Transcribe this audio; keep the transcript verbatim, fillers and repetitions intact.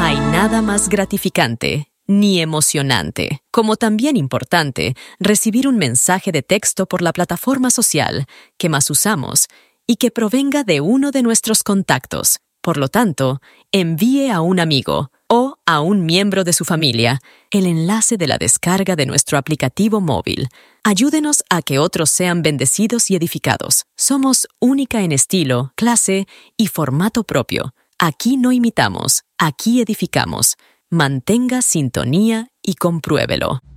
hay nada más gratificante ni emocionante, como también importante, recibir un mensaje de texto por la plataforma social que más usamos y que provenga de uno de nuestros contactos. Por lo tanto, envíe a un amigo o a un miembro de su familia el enlace de la descarga de nuestro aplicativo móvil. Ayúdenos a que otros sean bendecidos y edificados. Somos única en estilo, clase y formato propio. Aquí no imitamos, aquí edificamos. Mantenga sintonía y compruébelo.